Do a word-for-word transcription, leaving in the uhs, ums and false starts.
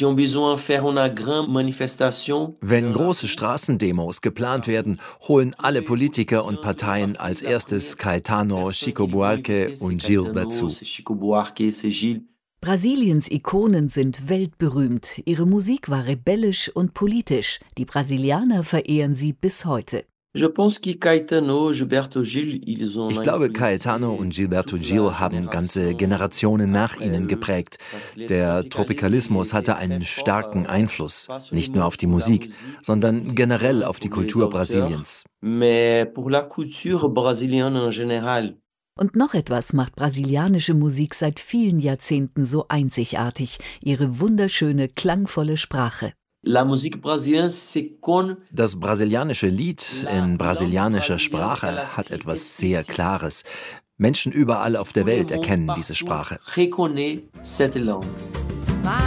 Wenn große Straßendemos geplant werden, holen alle Politiker und Parteien als erstes Caetano, Chico Buarque und Gil dazu. Brasiliens Ikonen sind weltberühmt. Ihre Musik war rebellisch und politisch. Die Brasilianer verehren sie bis heute. Ich glaube, Caetano und Gilberto Gil haben ganze Generationen nach ihnen geprägt. Der Tropikalismus hatte einen starken Einfluss, nicht nur auf die Musik, sondern generell auf die Kultur Brasiliens. Und noch etwas macht brasilianische Musik seit vielen Jahrzehnten so einzigartig: ihre wunderschöne, klangvolle Sprache. Das brasilianische Lied in brasilianischer Sprache hat etwas sehr Klares. Menschen überall auf der Welt erkennen diese Sprache.